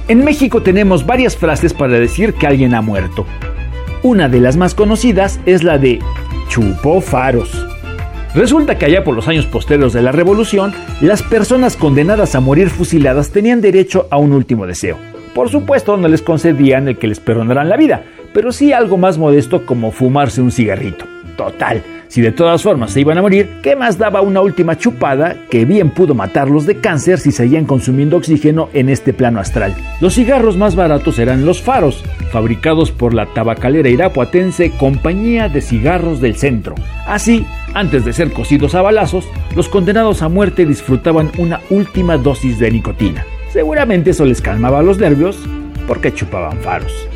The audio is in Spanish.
En México tenemos varias frases para decir que alguien ha muerto. Una de las más conocidas es la de chupó faros. Resulta que allá por los años posteriores de la Revolución, las personas condenadas a morir fusiladas tenían derecho a un último deseo. Por supuesto, no les concedían el que les perdonaran la vida, pero sí algo más modesto como fumarse un cigarrito. Total, si de todas formas se iban a morir, ¿qué más daba una última chupada que bien pudo matarlos de cáncer si seguían consumiendo oxígeno en este plano astral? Los cigarros más baratos eran los faros, fabricados por la tabacalera irapuatense Compañía de Cigarros del Centro. Así, antes de ser cocidos a balazos, los condenados a muerte disfrutaban una última dosis de nicotina. Seguramente eso les calmaba los nervios porque chupaban faros.